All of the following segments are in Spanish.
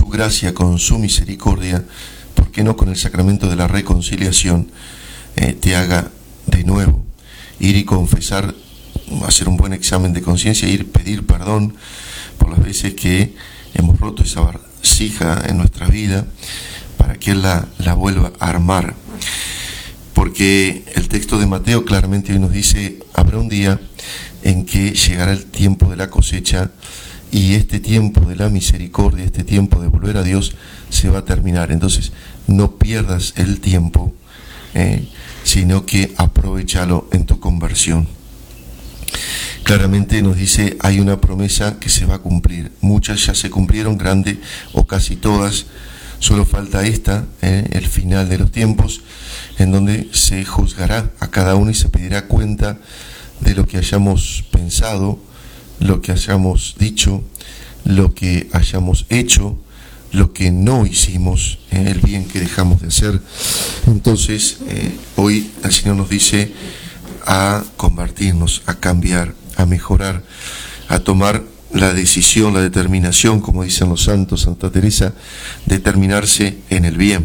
gracia, con su misericordia, ¿por qué no con el sacramento de la reconciliación te haga de nuevo? Ir y confesar, hacer un buen examen de conciencia, ir pedir perdón por las veces que hemos roto esa vasija en nuestra vida, para que Él la vuelva a armar. Porque el texto de Mateo claramente hoy nos dice, habrá un día en que llegará el tiempo de la cosecha, y este tiempo de la misericordia, este tiempo de volver a Dios, se va a terminar. Entonces, no pierdas el tiempo, sino que aprovechalo en tu conversión. Claramente nos dice, hay una promesa que se va a cumplir. Muchas ya se cumplieron, grande o casi todas. Solo falta esta, el final de los tiempos, en donde se juzgará a cada uno y se pedirá cuenta de lo que hayamos pensado, lo que hayamos dicho, lo que hayamos hecho, lo que no hicimos, el bien que dejamos de hacer. Entonces, hoy el Señor nos dice a convertirnos, a cambiar, a mejorar, a tomar la decisión, la determinación, como dicen los santos, Santa Teresa, determinarse en el bien.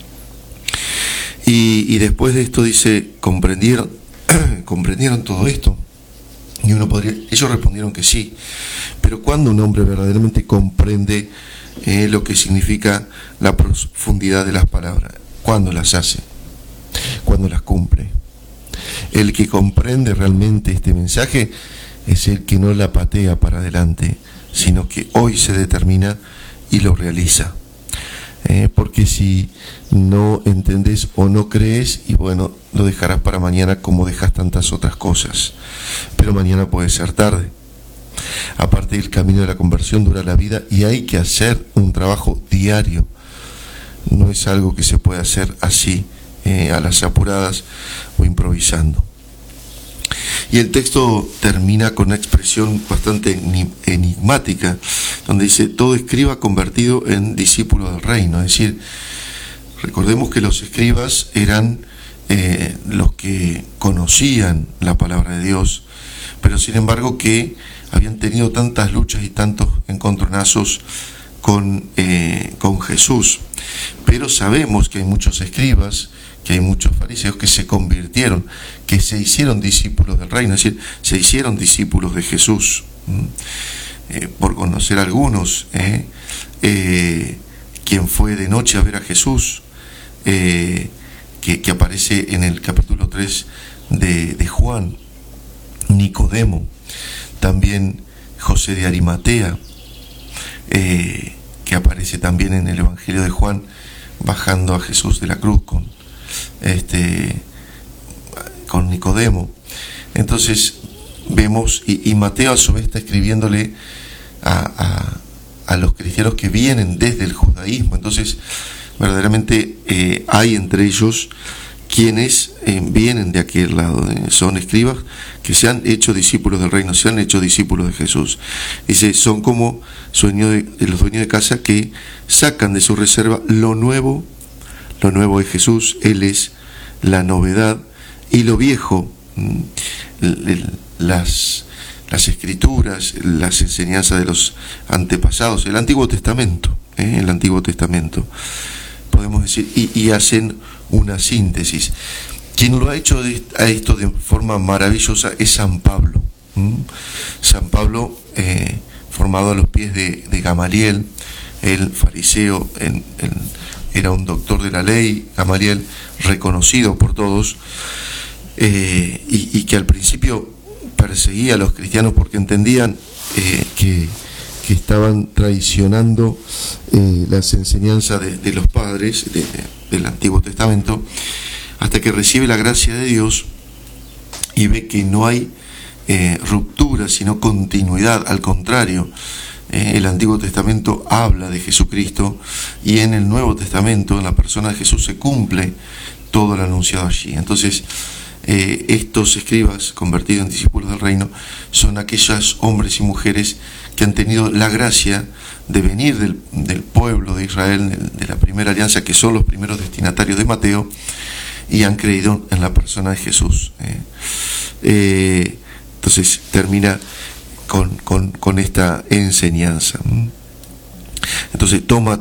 Y después de esto dice, ¿comprendieron todo esto? Y ellos respondieron que sí. Pero cuando un hombre verdaderamente comprende lo que significa la profundidad de las palabras, ¿cuándo las hace? Cuando las cumple. El que comprende realmente este mensaje es el que no la patea para adelante, sino que hoy se determina y lo realiza. Porque si no entendés o no crees, y bueno, lo dejarás para mañana, como dejas tantas otras cosas. Pero mañana puede ser tarde. Aparte, el camino de la conversión dura la vida y hay que hacer un trabajo diario. No es algo que se puede hacer así, a las apuradas o improvisando. Y el texto termina con una expresión bastante enigmática, donde dice, todo escriba convertido en discípulo del reino. Es decir, recordemos que los escribas eran los que conocían la palabra de Dios, pero sin embargo que habían tenido tantas luchas y tantos encontronazos con Jesús. Pero sabemos que hay muchos escribas, que hay muchos fariseos que se convirtieron, que se hicieron discípulos del reino, es decir, se hicieron discípulos de Jesús. Por conocer a algunos, quien fue de noche a ver a Jesús, que aparece en el capítulo 3 de Juan, Nicodemo, también José de Arimatea, que aparece también en el Evangelio de Juan, bajando a Jesús de la cruz con Nicodemo. Entonces vemos, y Mateo a su vez está escribiéndole a los cristianos que vienen desde el judaísmo. Entonces verdaderamente hay entre ellos quienes vienen de aquel lado, son escribas que se han hecho discípulos del reino, se han hecho discípulos de Jesús. Dice, son como los dueños de casa que sacan de su reserva lo nuevo de Jesús. Él es la novedad, y lo viejo, las escrituras, las enseñanzas de los antepasados, el Antiguo Testamento, podemos decir, y hacen una síntesis. Quien lo ha hecho a esto de forma maravillosa es San Pablo. San Pablo, formado a los pies de Gamaliel, el fariseo, era un doctor de la ley, Gamaliel, reconocido por todos, y que al principio perseguía a los cristianos porque entendían que estaban traicionando las enseñanzas de los padres del Antiguo Testamento, hasta que recibe la gracia de Dios y ve que no hay ruptura, sino continuidad. Al contrario, el Antiguo Testamento habla de Jesucristo, y en el Nuevo Testamento, en la persona de Jesús, se cumple todo lo anunciado allí. Entonces, estos escribas convertidos en discípulos del reino son aquellos hombres y mujeres que han tenido la gracia de venir del pueblo de Israel, de la primera alianza, que son los primeros destinatarios de Mateo, y han creído en la persona de Jesús. Entonces termina con esta enseñanza. Entonces toma